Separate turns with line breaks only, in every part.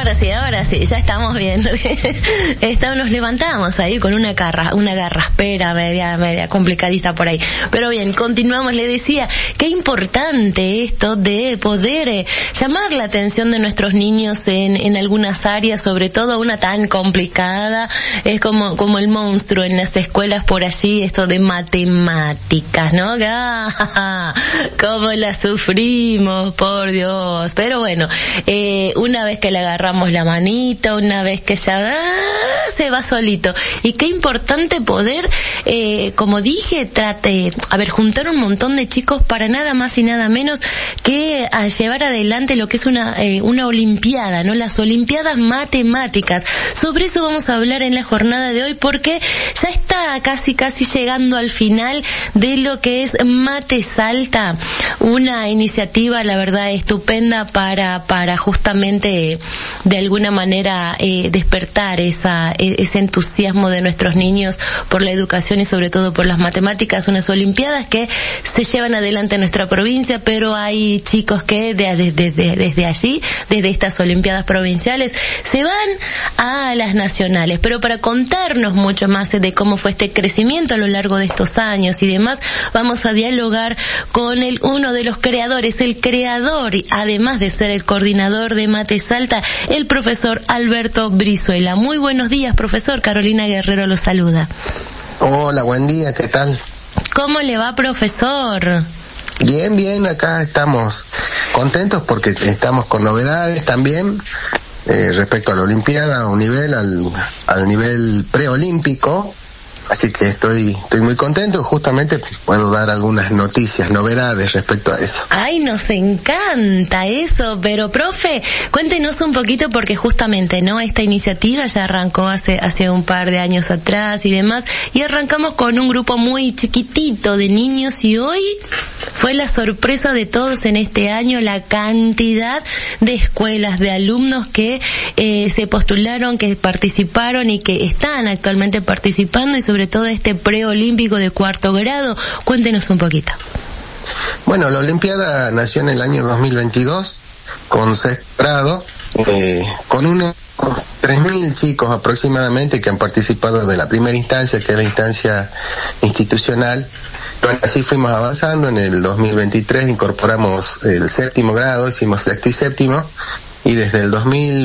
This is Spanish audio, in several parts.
ahora sí, ya estamos viendo. Nos levantamos ahí con una garraspera media complicadita por ahí. Pero bien, continuamos. Le decía, qué importante esto de poder llamar la atención de nuestros niños en algunas áreas, sobre todo una tan complicada, es como el monstruo en las escuelas por allí, esto de matemáticas, ¿no? Cómo la sufrimos, por Dios. Pero bueno, una vez que le agarramos la manita, una vez que ya se va solito. Y qué importante poder, como dije, juntar un montón de chicos para nada más y nada menos que a llevar adelante lo que es una olimpiada, ¿no? Las olimpiadas matemáticas. Sobre eso vamos a hablar en la jornada de hoy, porque ya está casi llegando al final de lo que es Mate Salta, una iniciativa, la verdad, estupenda para justamente de alguna manera despertar ese entusiasmo de nuestros niños por la educación y sobre todo por las matemáticas. Unas olimpiadas que se llevan adelante en nuestra provincia, pero hay chicos que desde allí, desde estas olimpiadas provinciales, se van a las nacionales. Pero para contarnos mucho más de cómo fue este crecimiento a lo largo de estos años y demás, vamos a dialogar con uno de los creadores, el creador, además de ser el coordinador de Mate Salta, el profesor Alberto Brizuela. Muy buenos días, profesor. Carolina Guerrero lo saluda.
Hola, buen día, ¿qué tal?
¿Cómo le va, profesor?
Bien, acá estamos contentos porque estamos con novedades también respecto a la Olimpiada, a un nivel, al nivel preolímpico. Así que estoy muy contento, justamente puedo dar algunas noticias, novedades respecto a eso.
Ay, nos encanta eso, pero profe, cuéntenos un poquito, porque justamente, ¿no? Esta iniciativa ya arrancó hace un par de años atrás y demás, y arrancamos con un grupo muy chiquitito de niños, y hoy fue la sorpresa de todos en este año la cantidad de escuelas, de alumnos que se postularon, que participaron y que están actualmente participando, y sobre todo este preolímpico de 4º grado. Cuéntenos un poquito.
Bueno, la Olimpiada nació en el año 2022 con 6º grado, con unos 3.000 chicos aproximadamente que han participado de la primera instancia, que es la instancia institucional. Bueno, así fuimos avanzando. En el 2023 incorporamos el 7º grado, hicimos 6º y 7º. Y desde el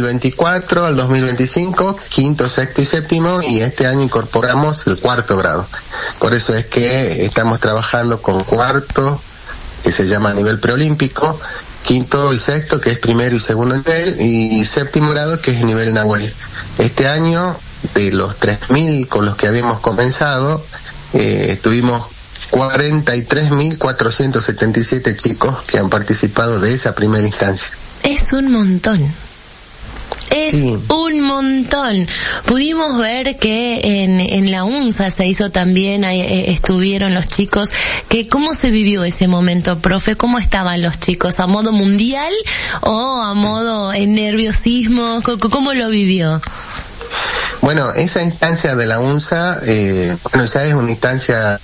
2024 al 2025, 5º, 6º y 7º, y este año incorporamos el 4º grado. Por eso es que estamos trabajando con 4º, que se llama nivel preolímpico, 5º y 6º, que es 1º y 2º nivel, y 7º grado, que es el nivel Nahuel. Este año, de los 3.000 con los que habíamos comenzado, tuvimos 43.477 chicos que han participado de esa primera instancia.
Es un montón.
Sí.
Un montón. Pudimos ver que en la UNSA se hizo también, estuvieron los chicos, que ¿cómo se vivió ese momento, profe? ¿Cómo estaban los chicos? ¿A modo mundial o a modo nerviosismo? ¿Cómo lo vivió?
Bueno, esa instancia de la UNSA, ya es una instancia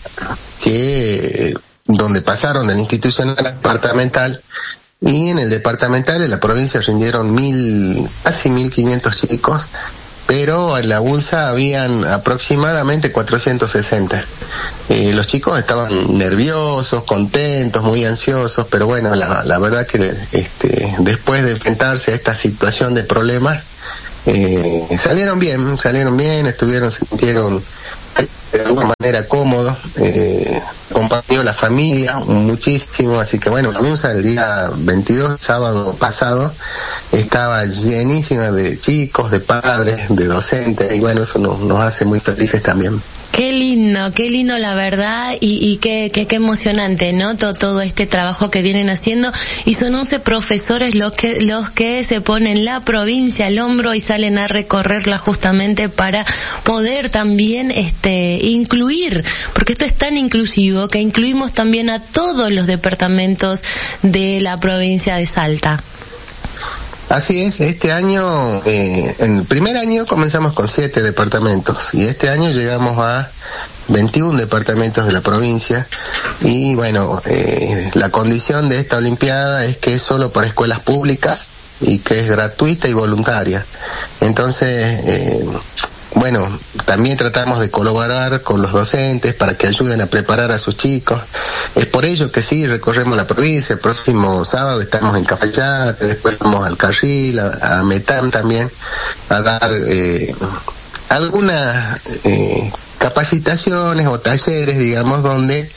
donde pasaron del institucional al departamental. Y en el departamental, en la provincia, rindieron casi 1.500 chicos, pero en la UNSA habían aproximadamente 460. Los chicos estaban nerviosos, contentos, muy ansiosos, pero bueno, la verdad que después de enfrentarse a esta situación de problemas, salieron bien, se sintieron de alguna manera cómodos, acompañó la familia muchísimo, así que bueno, la UNSA el día 22, sábado pasado, estaba llenísima de chicos, de padres, de docentes, y bueno, eso nos hace muy felices también.
Qué lindo la verdad, y qué emocionante, ¿no? Todo este trabajo que vienen haciendo, y son 11 profesores los que se ponen la provincia al hombro y salen a recorrerla justamente para poder también incluir, porque esto es tan inclusivo que incluimos también a todos los departamentos de la provincia de Salta.
Así es, este año, en el primer año comenzamos con 7 departamentos y este año llegamos a 21 departamentos de la provincia y bueno, la condición de esta olimpiada es que es solo para escuelas públicas y que es gratuita y voluntaria. Entonces, bueno, también tratamos de colaborar con los docentes para que ayuden a preparar a sus chicos. Es por ello que sí, recorremos la provincia. El próximo sábado estamos en Cafayate, después vamos al Carril, a Metán también, a dar algunas capacitaciones o talleres, digamos, donde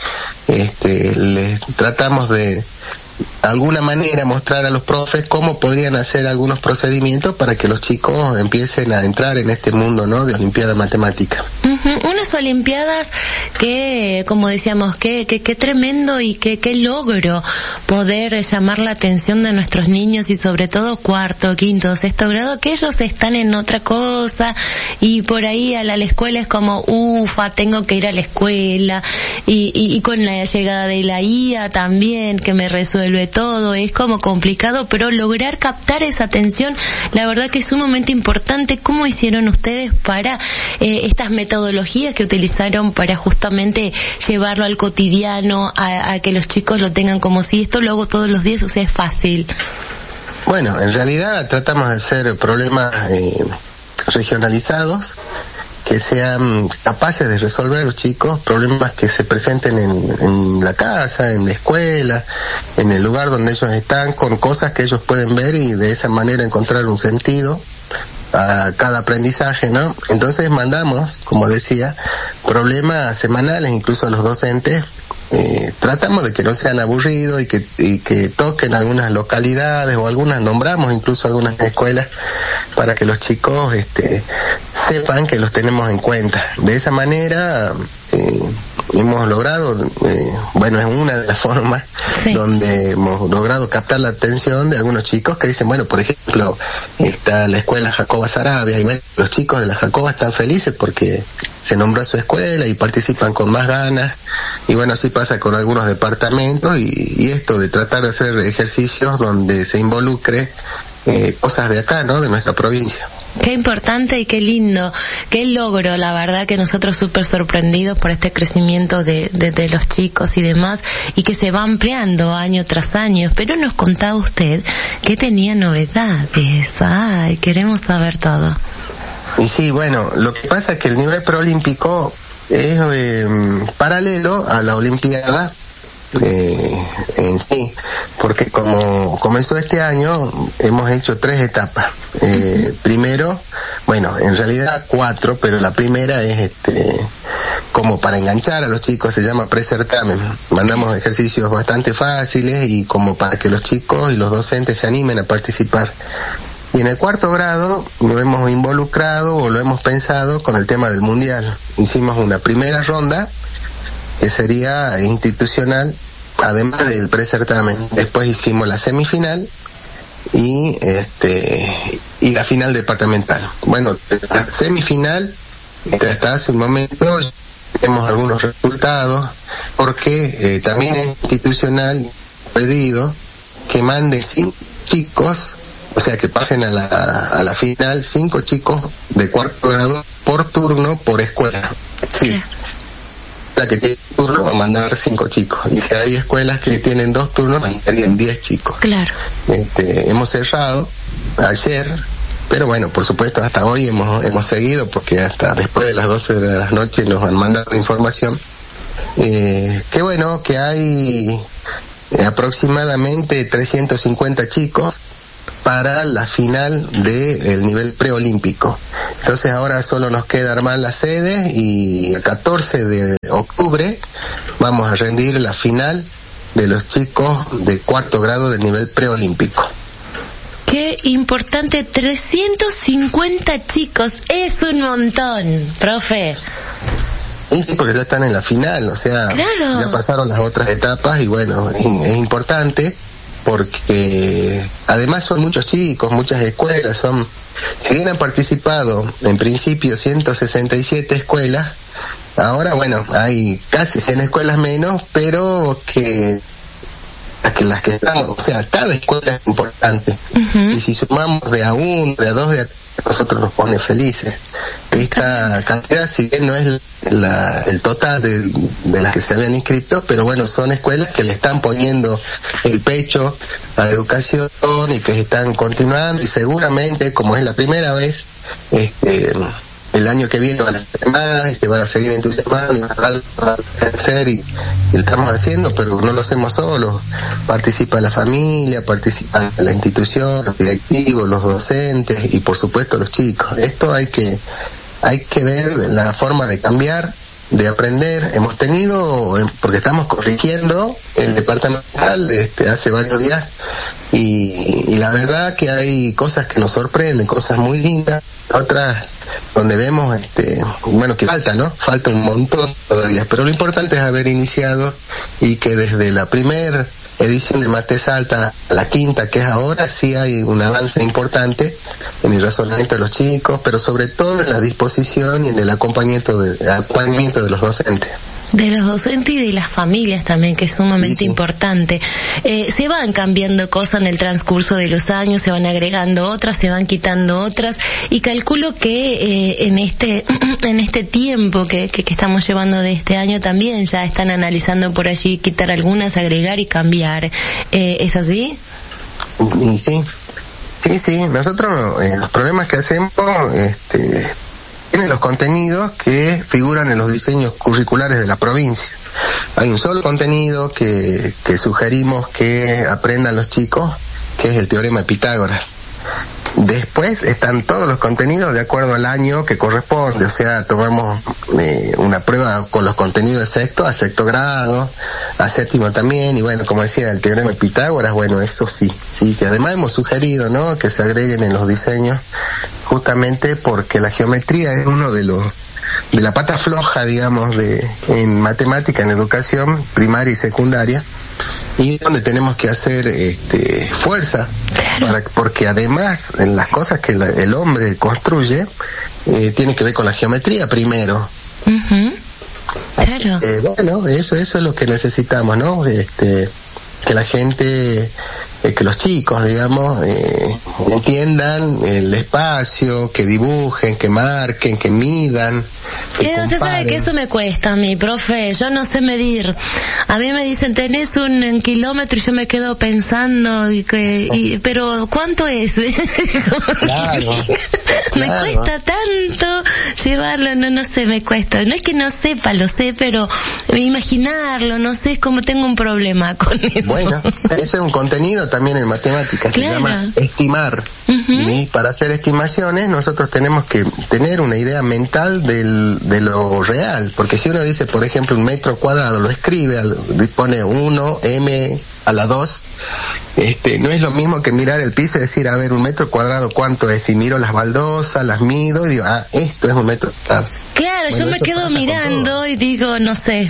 les tratamos de alguna manera mostrar a los profes cómo podrían hacer algunos procedimientos para que los chicos empiecen a entrar en este mundo, ¿no?, de Olimpiada Matemática.
Unas Olimpiadas que, como decíamos, que tremendo y que logro poder llamar la atención de nuestros niños, y sobre todo cuarto, quinto, sexto grado, que ellos están en otra cosa y por ahí a la escuela es como, tengo que ir a la escuela, y con la llegada de la IA también, que me resuelve todo, es como complicado, pero lograr captar esa atención, la verdad que es sumamente importante. ¿Cómo hicieron ustedes para estas metodologías que utilizaron para justamente llevarlo al cotidiano, a que los chicos lo tengan como si esto lo hago todos los días, o sea, es fácil?
Bueno, en realidad tratamos de hacer problemas regionalizados, que sean capaces de resolver los chicos problemas que se presenten en la casa, en la escuela, en el lugar donde ellos están, con cosas que ellos pueden ver y de esa manera encontrar un sentido a cada aprendizaje, ¿no? Entonces mandamos, como decía, problemas semanales incluso a los docentes. Tratamos de que no sean aburridos y que toquen algunas localidades, o algunas nombramos incluso algunas escuelas para que los chicos sepan que los tenemos en cuenta. De esa manera hemos logrado, bueno, es una de las formas donde hemos logrado captar la atención de algunos chicos que dicen, bueno, por ejemplo, está la escuela Jacoba Sarabia, y bueno, los chicos de la Jacoba están felices porque se nombró su escuela y participan con más ganas, y bueno, así pasa con algunos departamentos, y esto de tratar de hacer ejercicios donde se involucre cosas de acá, ¿no?, de nuestra provincia.
Qué importante y qué lindo, qué logro, la verdad que nosotros súper sorprendidos por este crecimiento de los chicos y demás, y que se va ampliando año tras año. Pero nos contaba usted que tenía novedades. Ay, queremos saber todo.
Y sí, bueno, lo que pasa es que el nivel preolímpico es paralelo a la Olimpiada en sí, porque como comenzó este año hemos hecho 3 etapas. Primero, bueno, en realidad 4, pero la primera es como para enganchar a los chicos, se llama precertamen. Mandamos ejercicios bastante fáciles y como para que los chicos y los docentes se animen a participar. Y en el 4º grado lo hemos involucrado o lo hemos pensado con el tema del mundial. Hicimos una primera ronda que sería institucional, además del precertamen. Después hicimos la semifinal y la final departamental. Bueno, la semifinal, hasta hace un momento tenemos algunos resultados, porque también es institucional pedido que mande 5 chicos, o sea, que pasen a la final 5 chicos de 4º grado por turno por escuela. Sí. La que tiene turno va a mandar 5 chicos, y si hay escuelas que tienen 2 turnos mandarían 10 chicos.
Claro.
Hemos cerrado ayer, pero bueno, por supuesto hasta hoy hemos seguido, porque hasta después de las 12 de la noche nos han mandado información. Qué bueno que hay aproximadamente 350 chicos para la final del nivel preolímpico. Entonces ahora solo nos queda armar las sedes, y el 14 de octubre vamos a rendir la final de los chicos de 4º grado del nivel preolímpico.
Qué importante, 350 chicos, es un montón, profe.
Sí, porque ya están en la final, o sea, claro, ya pasaron las otras etapas, y bueno, es importante porque además son muchos chicos, muchas escuelas, si bien han participado en principio 167 escuelas, ahora bueno, hay casi 100 escuelas menos, pero que las que están, o sea, cada escuela es importante. Uh-huh. Y si sumamos de a 1, de a 2, de a a nosotros nos pone felices. Esta cantidad, si bien no es el total de las que se habían inscrito, pero bueno, son escuelas que le están poniendo el pecho a la educación y que están continuando, y seguramente, como es la primera vez, el año que viene van a ser más, y se van a seguir entusiasmando, y van a crecer, y lo estamos haciendo, pero no lo hacemos solos. Participa la familia, participa la institución, los directivos, los docentes, y por supuesto los chicos. Esto hay que ver la forma de cambiar, de aprender. Hemos tenido, porque estamos corrigiendo el departamental hace varios días, y la verdad que hay cosas que nos sorprenden, cosas muy lindas, otras donde vemos bueno, que falta, ¿no? Falta un montón todavía, pero lo importante es haber iniciado, y que desde la primera edición de Mate Salta a la quinta, que es ahora, sí hay un avance importante en el razonamiento de los chicos, pero sobre todo en la disposición y en el acompañamiento de los docentes.
De los docentes y de las familias también, que es sumamente importante. Se van cambiando cosas en el transcurso de los años, se van agregando otras, se van quitando otras, y calculo que en este tiempo que estamos llevando de este año también ya están analizando por allí quitar algunas, agregar y cambiar. ¿Es así?
Y sí, nosotros los problemas que hacemos tienen los contenidos que figuran en los diseños curriculares de la provincia. Hay un solo contenido que sugerimos que aprendan los chicos, que es el teorema de Pitágoras. Después están todos los contenidos de acuerdo al año que corresponde, o sea, tomamos una prueba con los contenidos de sexto a sexto grado, a séptimo también, y bueno, como decía, el teorema de Pitágoras, bueno, eso sí, que además hemos sugerido, ¿no?, que se agreguen en los diseños, justamente porque la geometría es uno de la pata floja, digamos, en matemática, en educación primaria y secundaria, y donde tenemos que hacer fuerza, porque además en las cosas que el hombre construye tiene que ver con la geometría primero.
Uh-huh. Claro.
Bueno, eso es lo que necesitamos, ¿no? Que la gente, que los chicos, digamos, entiendan el espacio, que dibujen, que marquen, que midan.
Usted sabe que eso me cuesta a mí, profe, yo no sé medir. A mí me dicen, tenés un kilómetro, y yo me quedo pensando, pero ¿cuánto es?
Claro.
Me cuesta tanto llevarlo, no sé, me cuesta. No es que no sepa, lo sé, pero imaginarlo, no sé, es como tengo un problema con eso.
Bueno, ese es un contenido también en matemáticas, claro. Se llama estimar. Uh-huh. Y para hacer estimaciones nosotros tenemos que tener una idea mental de lo real, porque si uno dice, por ejemplo, 1 metro cuadrado, lo escribe, pone 1 m a la 2, no es lo mismo que mirar el piso y decir, a ver, 1 metro cuadrado, ¿cuánto es? Y miro las baldosas, las mido y digo, esto es 1 metro cuadrado.
Claro, bueno, yo me quedo mirando y digo, no sé.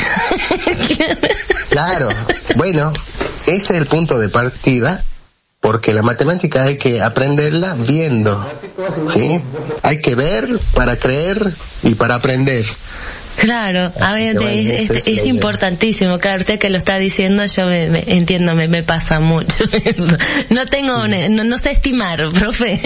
Claro, bueno, ese es el punto de partida, porque la matemática hay que aprenderla viendo, ¿sí? Hay que ver para creer y para aprender.
Claro, a ver, es importantísimo, claro, usted que lo está diciendo, yo me entiendo, me pasa mucho. No tengo, no sé estimar, profe.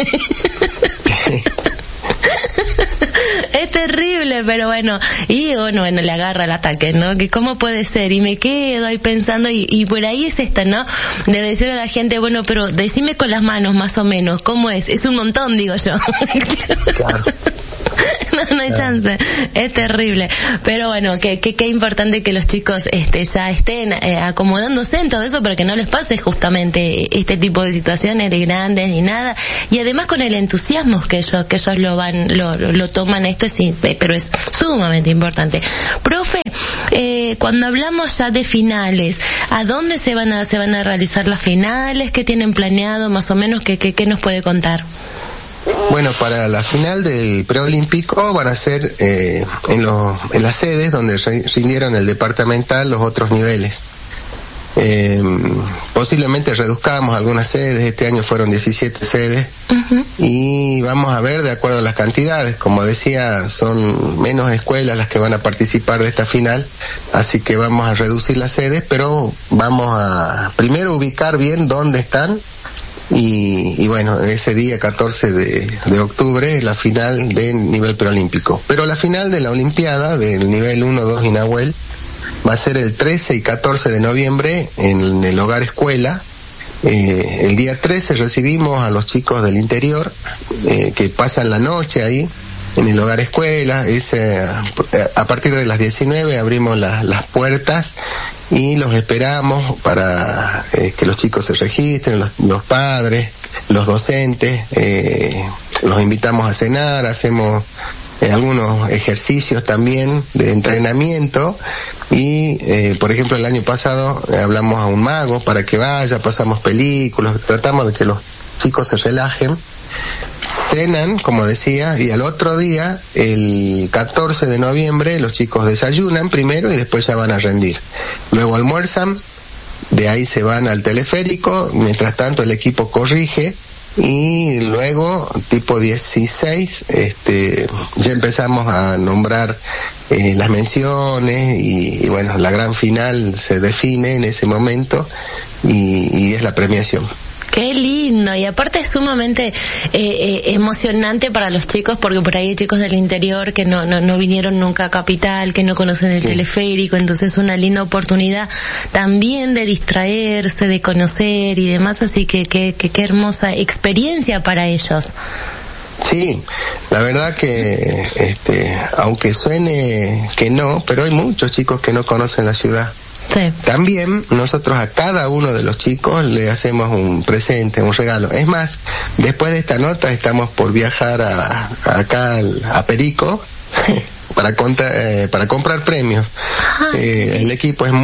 Es terrible, pero bueno, y bueno, le agarra el ataque, ¿no? Que cómo puede ser, y me quedo ahí pensando, y por ahí es esto, ¿no? De decirle a la gente, bueno, pero decime con las manos más o menos, ¿cómo es? Es un montón, digo yo. Claro. No hay chance, es terrible, pero bueno, qué importante que los chicos ya estén acomodándose en todo eso para que no les pase justamente este tipo de situaciones de grandes ni nada, y además con el entusiasmo que ellos lo toman esto, sí, pero es sumamente importante. Profe, cuando hablamos ya de finales, ¿a dónde se van a realizar las finales? ¿Qué tienen planeado más o menos? ¿Qué nos puede contar?
Bueno, para la final del preolímpico van a ser en las sedes donde rindieron el departamental los otros niveles. Posiblemente reduzcamos algunas sedes, este año fueron 17 sedes, uh-huh. Y vamos a ver de acuerdo a las cantidades, como decía, son menos escuelas las que van a participar de esta final, así que vamos a reducir las sedes, pero vamos a primero ubicar bien dónde están y bueno, ese día 14 de octubre la final del nivel preolímpico. Pero la final de la Olimpiada del nivel 1, 2 y Nahuel va a ser el 13 y 14 de noviembre en el Hogar Escuela. El día 13 recibimos a los chicos del interior que pasan la noche ahí en el Hogar Escuela. A partir de las 19 abrimos las puertas y los esperamos para que los chicos se registren, los padres, los docentes, los invitamos a cenar, hacemos algunos ejercicios también de entrenamiento y por ejemplo el año pasado hablamos a un mago para que vaya, pasamos películas, tratamos de que los chicos se relajen, cenan, como decía, y al otro día, el 14 de noviembre, los chicos desayunan primero y después ya van a rendir. Luego almuerzan, de ahí se van al teleférico, mientras tanto el equipo corrige, y luego, tipo 16, ya empezamos a nombrar las menciones y bueno, la gran final se define en ese momento y es la premiación.
Qué lindo, y aparte es sumamente emocionante para los chicos, porque por ahí hay chicos del interior que no vinieron nunca a Capital, que no conocen el teleférico, entonces es una linda oportunidad también de distraerse, de conocer y demás, así que qué hermosa experiencia para ellos.
Sí, la verdad que aunque suene que no, pero hay muchos chicos que no conocen la ciudad. Sí. También nosotros a cada uno de los chicos le hacemos un presente, un regalo. Es más, después de esta nota estamos por viajar acá a Perico para comprar premios. El equipo es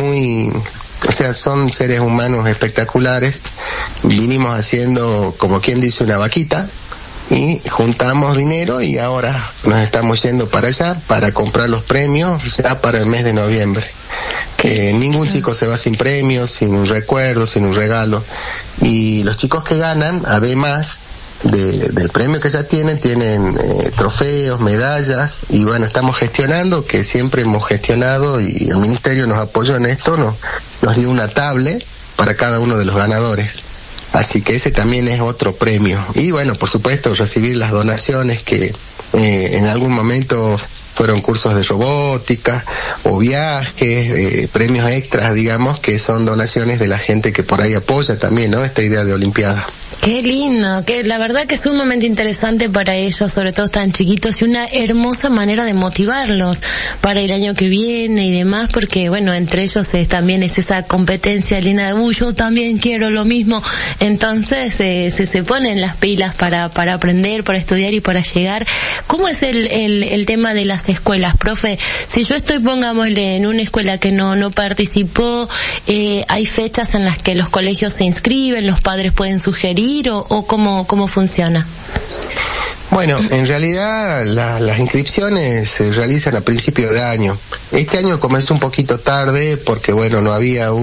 son seres humanos espectaculares. Vinimos haciendo, como quien dice, una vaquita y juntamos dinero y ahora nos estamos yendo para allá para comprar los premios ya para el mes de noviembre. Ningún chico se va sin premios, sin un recuerdo, sin un regalo. Y los chicos que ganan, además del premio que ya tienen trofeos, medallas, y bueno, estamos gestionando, que siempre hemos gestionado y el ministerio nos apoyó en esto, nos dio una tablet para cada uno de los ganadores. Así que ese también es otro premio. Y bueno, por supuesto, recibir las donaciones que en algún momento fueron cursos de robótica o viajes, premios extras, digamos, que son donaciones de la gente que por ahí apoya también, ¿no?, esta idea de Olimpiada.
Qué lindo, que la verdad que es sumamente interesante para ellos, sobre todo tan chiquitos, y una hermosa manera de motivarlos para el año que viene y demás, porque bueno, entre ellos también es esa competencia linda de yo también quiero lo mismo, entonces se ponen las pilas para aprender, para estudiar y para llegar. ¿Cómo es el tema de las escuelas, profe? Si yo estoy, pongámosle, en una escuela que no participó, ¿hay fechas en las que los colegios se inscriben, los padres pueden sugerir o cómo funciona?
Bueno, en realidad las inscripciones se realizan a principio de año. Este año comenzó un poquito tarde porque bueno, no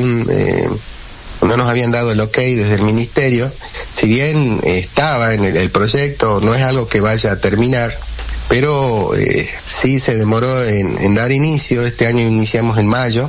nos habían dado el ok desde el ministerio. Si bien estaba en el proyecto, no es algo que vaya a terminar, pero sí se demoró en dar inicio. Este año iniciamos en mayo.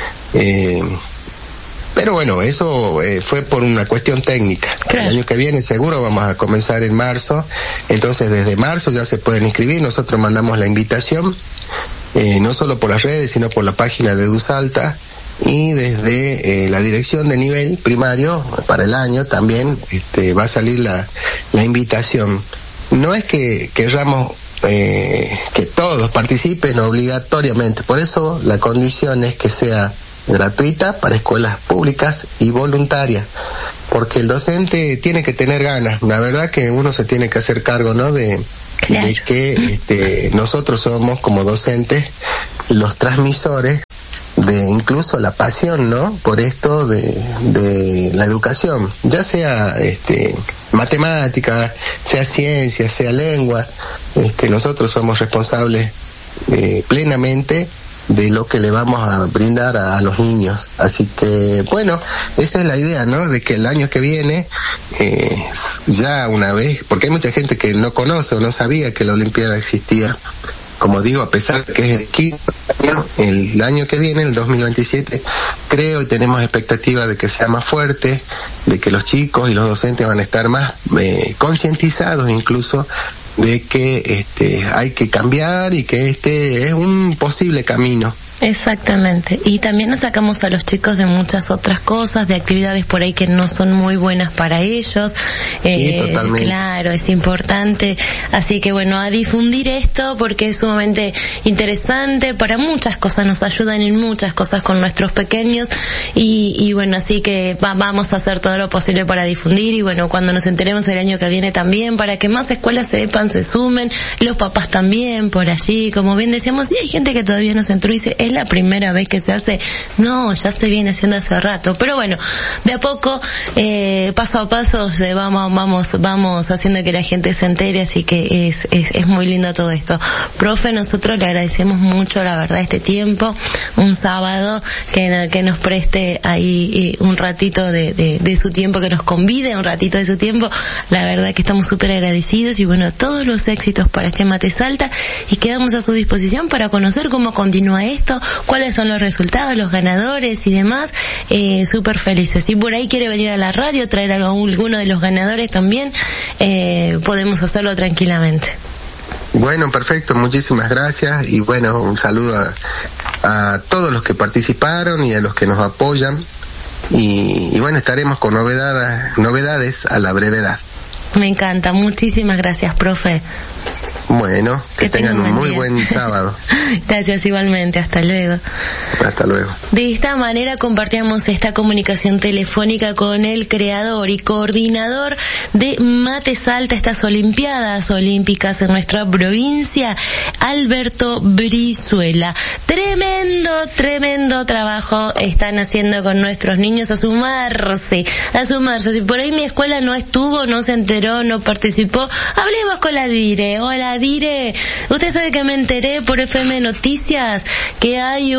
Pero bueno, eso fue por una cuestión técnica. Claro. El año que viene seguro vamos a comenzar en marzo, entonces desde marzo ya se pueden inscribir. Nosotros mandamos la invitación, no solo por las redes, sino por la página de EduSalta, y desde la dirección de nivel primario para el año también va a salir la invitación. No es que querramos que todos participen obligatoriamente, por eso la condición es que sea gratuita para escuelas públicas y voluntaria, porque el docente tiene que tener ganas. La verdad que uno se tiene que hacer cargo, ¿no?, de que nosotros somos como docentes los transmisores de incluso la pasión, ¿no?, por esto de la educación, ya sea matemática, sea ciencia, sea lengua. Nosotros somos responsables plenamente de lo que le vamos a brindar a los niños. Así que, bueno, esa es la idea, ¿no?, de que el año que viene, ya una vez, porque hay mucha gente que no conoce o no sabía que la Olimpiada existía, como digo, a pesar de que es el quinto año, el año que viene, el 2027, creo y tenemos expectativa de que sea más fuerte, de que los chicos y los docentes van a estar más concientizados incluso de que hay que cambiar y que este es un posible camino.
Exactamente, y también nos sacamos a los chicos de muchas otras cosas, de actividades por ahí que no son muy buenas para ellos.
Sí, totalmente.
Claro, es importante, así que bueno, a difundir esto porque es sumamente interesante para muchas cosas, nos ayudan en muchas cosas con nuestros pequeños y bueno, así que vamos a hacer todo lo posible para difundir y bueno, cuando nos enteremos el año que viene también, para que más escuelas sepan, se sumen, los papás también por allí, como bien decíamos, y hay gente que todavía no se entró y dice, es la primera vez que se hace, no, ya se viene haciendo hace rato, pero bueno, de a poco, paso a paso, vamos haciendo que la gente se entere, así que es muy lindo todo esto. Profe, nosotros le agradecemos mucho, la verdad, este tiempo, un sábado, que nos preste ahí un ratito de su tiempo, que nos convide un ratito de su tiempo, la verdad que estamos súper agradecidos y bueno, todos los éxitos para este Mate Salta y quedamos a su disposición para conocer cómo continúa esto, cuáles son los resultados, los ganadores y demás, súper felices. Si por ahí quiere venir a la radio, traer a alguno de los ganadores también, podemos hacerlo tranquilamente.
Bueno, perfecto, muchísimas gracias y bueno, un saludo a todos los que participaron y a los que nos apoyan y bueno, estaremos con novedades a la brevedad.
Me encanta, muchísimas gracias, profe.
Bueno, que tengan un muy buen sábado.
Gracias igualmente, hasta luego.
Hasta luego.
De esta manera compartíamos esta comunicación telefónica con el creador y coordinador de Mate Salta, estas Olimpiadas Olímpicas en nuestra provincia, Alberto Brizuela. Tremendo trabajo están haciendo con nuestros niños a sumarse. Si por ahí mi escuela no estuvo, no se enteró, no participó, hablemos con la Dire. Hola Dire, usted sabe que me enteré por FM Noticias que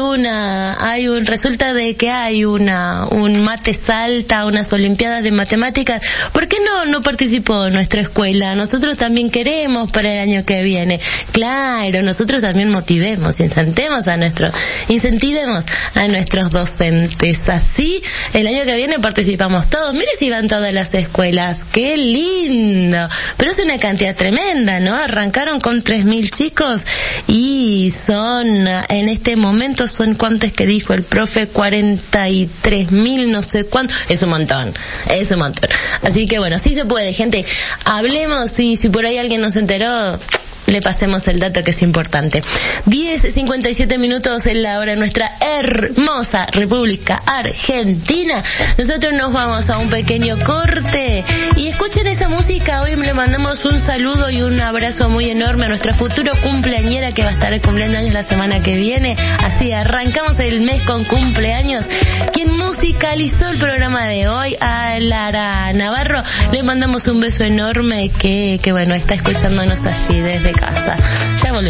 resulta de que hay un Mate Salta, unas Olimpiadas de Matemáticas. ¿Por qué no participó nuestra escuela? Nosotros también queremos para el año que viene. Claro, nosotros también motivemos, incentivemos a nuestros docentes. Así, el año que viene participamos todos. Mire si van todas las escuelas. ¡Qué lindo! Pero es una cantidad tremenda, ¿no? Arrancaron con 3.000 chicos y en este momento son, ¿cuántos que dijo el profe? 43.000, no sé cuánto. Es un montón. Así que bueno, sí se puede, gente. Hablemos y si por ahí alguien nos enteró, le pasemos el dato que es importante. 10:57 en la hora de nuestra hermosa República Argentina. Nosotros nos vamos a un pequeño corte y escuchen esa música. Hoy le mandamos un saludo y un abrazo muy enorme a nuestra futura cumpleañera que va a estar cumpliendo años la semana que viene. Así arrancamos el mes con cumpleaños. Quien musicalizó el programa de hoy, a Lara Navarro, le mandamos un beso enorme que bueno, está escuchándonos allí desde casa. Ya volvemos.